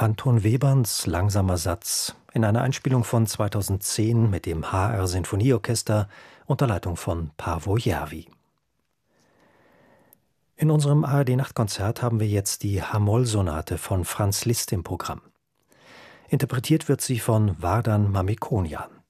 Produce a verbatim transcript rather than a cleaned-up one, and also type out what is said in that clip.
Anton Webernds Langsamer Satz in einer Einspielung von zweitausendzehn mit dem H R Sinfonieorchester unter Leitung von Paavo Järvi. In unserem A R D-Nachtkonzert haben wir jetzt die H-Moll-Sonate von Franz Liszt im Programm. Interpretiert wird sie von Vardan Mamikonian.